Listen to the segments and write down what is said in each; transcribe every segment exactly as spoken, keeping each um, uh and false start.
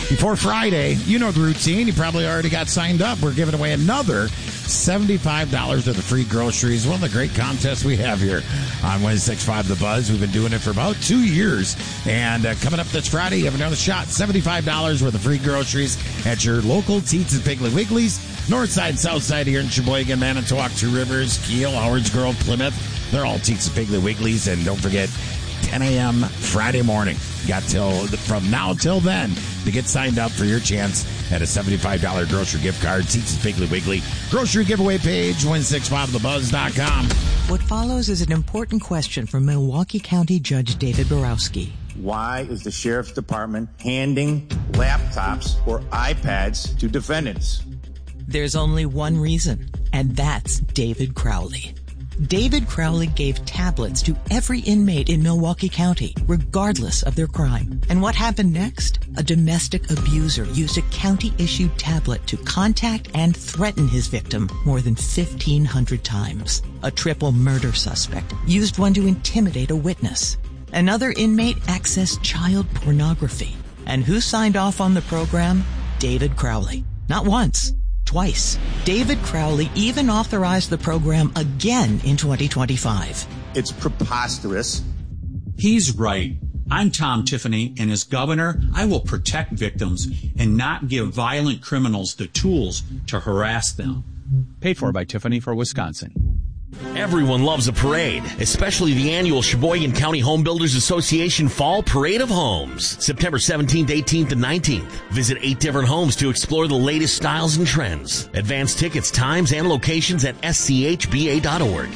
Before Friday, you know the routine. You probably already got signed up. We're giving away another seventy-five dollars of the free groceries. One of the great contests we have here on one six five The Buzz. We've been doing it for about two years. And uh, coming up this Friday, you have another shot. seventy-five dollars worth of free groceries at your local Teats and Piggly Wigglies. North side, south side here in Sheboygan, Manitowoc, Two Rivers, Kiel, Howards Grove, Plymouth. They're all Teats and Piggly Wigglies. And don't forget, ten a.m. Friday morning. Got till from now till then to get signed up for your chance at a seventy-five dollars grocery gift card. Teats and Piggly Wiggly grocery giveaway page, one six five the buzz dot com. What follows is an important question from Milwaukee County Judge David Borowski. Why is the Sheriff's Department handing laptops or iPads to defendants? There's only one reason, and that's David Crowley. David Crowley gave tablets to every inmate in Milwaukee County, regardless of their crime. And what happened next? A domestic abuser used a county-issued tablet to contact and threaten his victim more than fifteen hundred times. A triple murder suspect used one to intimidate a witness. Another inmate accessed child pornography. And who signed off on the program? David Crowley. Not once. Twice. David Crowley even authorized the program again in twenty twenty-five. It's preposterous. He's right. I'm Tom Tiffany, and as governor, I will protect victims and not give violent criminals the tools to harass them. Paid for by Tiffany for Wisconsin. Everyone loves a parade, especially the annual Sheboygan County Home Builders Association Fall Parade of Homes. September seventeenth, eighteenth, and nineteenth. Visit eight different homes to explore the latest styles and trends. Advance tickets, times, and locations at S C H B A dot org.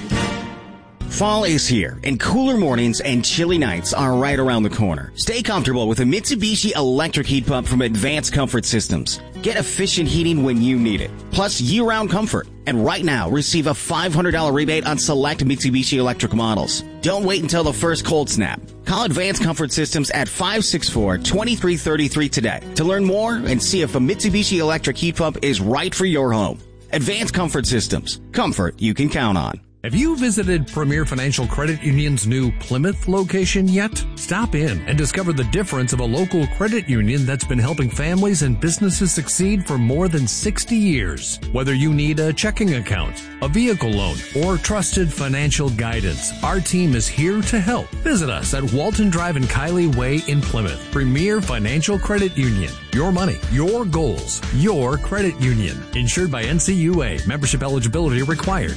Fall is here, and cooler mornings and chilly nights are right around the corner. Stay comfortable with a Mitsubishi electric heat pump from Advanced Comfort Systems. Get efficient heating when you need it, plus year-round comfort. And right now, receive a five hundred dollars rebate on select Mitsubishi electric models. Don't wait until the first cold snap. Call Advanced Comfort Systems at five six four, two three three three today to learn more and see if a Mitsubishi electric heat pump is right for your home. Advanced Comfort Systems. Comfort you can count on. Have you visited Premier Financial Credit Union's new Plymouth location yet? Stop in and discover the difference of a local credit union that's been helping families and businesses succeed for more than sixty years. Whether you need a checking account, a vehicle loan, or trusted financial guidance, our team is here to help. Visit us at Walton Drive and Kiley Way in Plymouth. Premier Financial Credit Union. Your money, your goals, your credit union. Insured by N C U A. Membership eligibility required.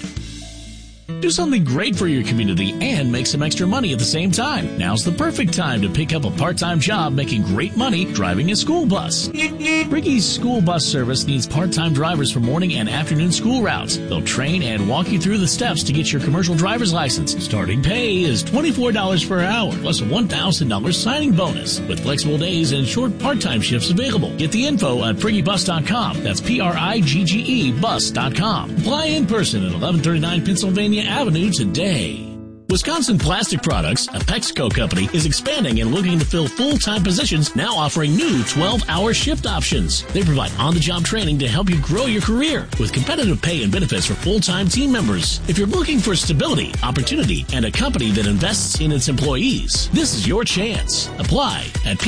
Do something great for your community and make some extra money at the same time. Now's the perfect time to pick up a part-time job making great money driving a school bus. Briggy's school bus service needs part-time drivers for morning and afternoon school routes. They'll train and walk you through the steps to get your commercial driver's license. Starting pay is twenty-four dollars per hour plus a one thousand dollars signing bonus with flexible days and short part-time shifts available. Get the info at priggy bus dot com. That's P R I G G E bus dot com. Apply in person at eleven thirty-nine Pennsylvania Avenue today. Wisconsin Plastic Products, a Pexco company, is expanding and looking to fill full-time positions, now offering new twelve-hour shift options. They provide on-the-job training to help you grow your career with competitive pay and benefits for full-time team members. If you're looking for stability, opportunity, and a company that invests in its employees, this is your chance. Apply at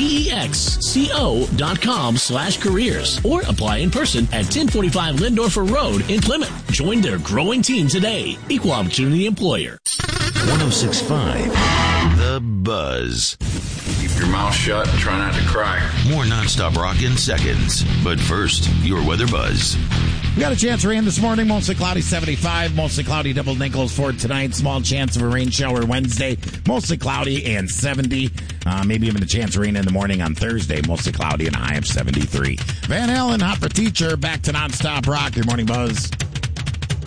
pexco dot com slash careers or apply in person at ten forty-five Lindorfer Road in Plymouth. Join their growing team today. Equal Opportunity Employer. one oh six point five The Buzz. Keep your mouth shut and try not to cry. More nonstop rock in seconds. But first, your weather buzz. We got a chance of rain this morning. Mostly cloudy, seventy-five. Mostly cloudy, double nickels for tonight. Small chance of a rain shower Wednesday. Mostly cloudy and seventy. Uh, maybe even a chance of rain in the morning on Thursday. Mostly cloudy and a high of seventy-three. Van Halen, Hot for Teacher. Back to nonstop rock. Your morning buzz.